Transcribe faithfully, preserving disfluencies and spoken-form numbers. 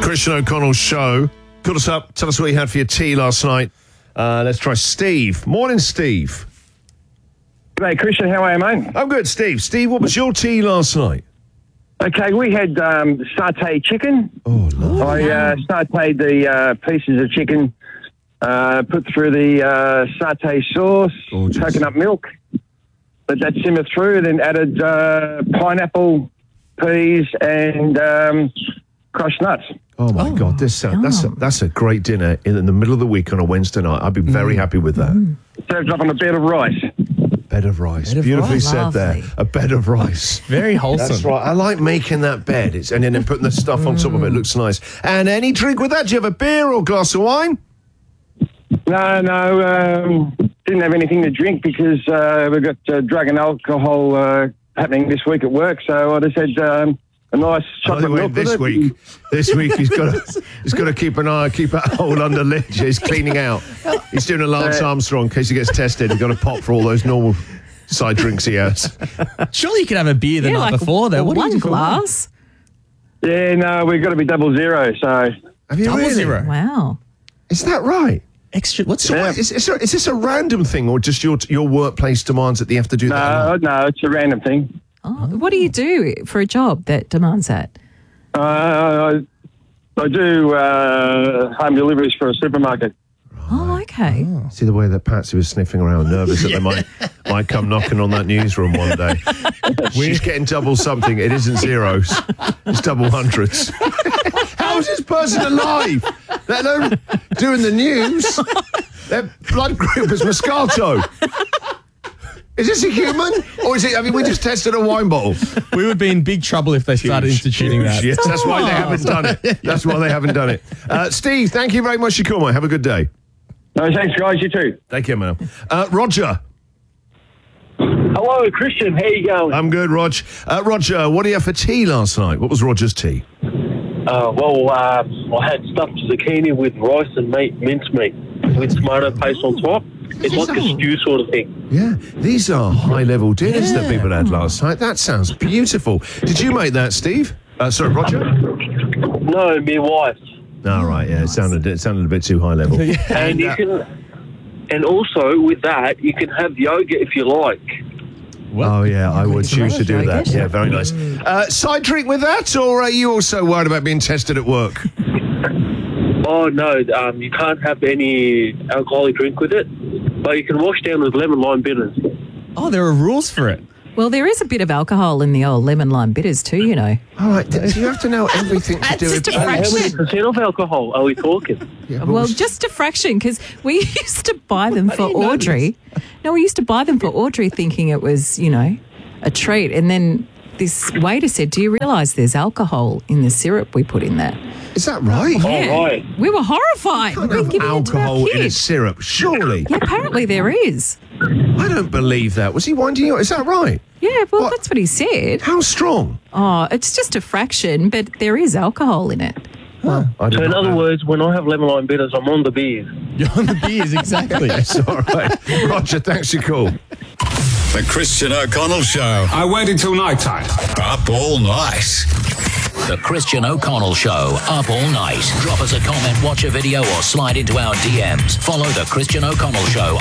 Christian O'Connell Show. Call us up. Tell us what you had for your tea last night. Uh, let's try Steve. Morning, Steve. Hey, Christian, how are you, mate? I'm good, Steve. Steve, what was your tea last night? Okay, we had um, satay chicken. Oh, lovely. I uh, sauteed the uh, pieces of chicken, uh, put through the uh, satay sauce, Gorgeous. coconut milk, let that simmer through, then added uh, pineapple, peas, and um, crushed nuts. Oh, my Oh, God. This uh, that's, a, that's a great dinner in the middle of the week on a Wednesday night. I'd be very Mm. happy with that. Mm. Served up on a bed of rice. Bed of rice. Bed of Beautifully rice. said there. Lovely. A bed of rice. Very wholesome. That's right. I like making that bed. It's, and then putting the stuff on top of it. Looks nice. And any drink with that? Do you have a beer or a glass of wine? No, no, um, didn't have anything to drink because uh, we've got uh, drug and alcohol uh, happening this week at work, so I just had um, a nice By chocolate the way, milk this with it. week, this week he's got to, he's got to keep an eye, keep a hold under lid. He's cleaning out. He's doing a Lance Uh, Armstrong in case he gets tested. He's got to pop for all those normal side drinks he has. Surely you could have a beer the Yeah, night like before, though. What do you one do for wine? glass. Yeah, no, we've got to be double zero, so... Have you Double really? zero. Wow. Is that right? Extra. What's So Yeah. what, is, is, there- is this a random thing, or just your your workplace demands that you have to do that? No, no, it's a random thing. Oh, what do you do for a job that demands that? Uh, I, I do uh, home deliveries for a supermarket. Oh, okay. See the way that Patsy was sniffing around, nervous that they might might come knocking on that newsroom one day. She's getting double something. It isn't zeros. It's double hundreds. How is this person alive? They're not doing the news. Their blood group is Moscato. Is this a human? Or is it, I mean, we just tested a wine bottle. We would be in big trouble if they started instituting that. Yes, that's why they haven't done it. That's why they haven't done it. Uh, Steve, thank you very much for your call, mate. Have a good day. No, thanks, guys. You too. Take care, man. Uh, Roger. Hello, Christian. How you going? I'm good, Rog. Uh, Roger, what do you have for tea last night? What was Roger's tea? Uh, well, uh, I had stuffed zucchini with rice and meat, mincemeat, with tomato paste on top. It's like a stew sort of thing. Yeah, these are high-level dinners that Yeah. people had last night. That sounds beautiful. Did you make that, Steve? Uh, sorry, Roger? No, my wife. All right, yeah, it sounded, it sounded a bit too high-level. And you uh, can, and also with that, you can have yogurt if you like. Oh, yeah, I would choose to do that. Yogurt. Yeah, very nice. Uh, side drink with that, or are you also worried about being tested at work? Oh no, um, you can't have any alcoholic drink with it, but you can wash down with lemon lime bitters. Oh, there are rules for it. Well, there is a bit of alcohol in the old lemon lime bitters too, you know. All right, do you have to know everything to do just with a How many fraction. percent of alcohol are we talking? Yeah, but Well, we- just a fraction, because we used to buy them for do you know Audrey. No, we used to buy them for Audrey thinking it was, you know, a treat. And then this waiter said, do you realise there's alcohol in the syrup we put in that? Is that right? Yeah. right. We were horrified. Can't We've been have giving it to our alcohol in a kids. syrup, surely. Yeah, apparently there is. I don't believe that. Was he winding you up? Is that right? Yeah, well, What? that's what he said. How strong? Oh, it's just a fraction, but there is alcohol in it. Well, I So don't in know. other words, when I have lemon lime bitters, I'm on the beers. You're on the beers, exactly. It's all right. Roger, thanks for your call. The Christian O'Connell Show. I waited till night time. Up all night. The Christian O'Connell Show, up all night. Drop us a comment, watch a video, or slide into our D Ms. Follow The Christian O'Connell Show